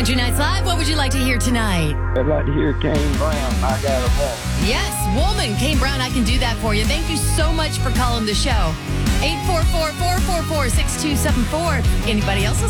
Country Nights Live, what would you like to hear tonight? I'd like to hear Kane Brown, I Got a Woman. Yes, Woman, Kane Brown, I can do that for you. Thank you so much for calling the show. 844-444-6274. Anybody else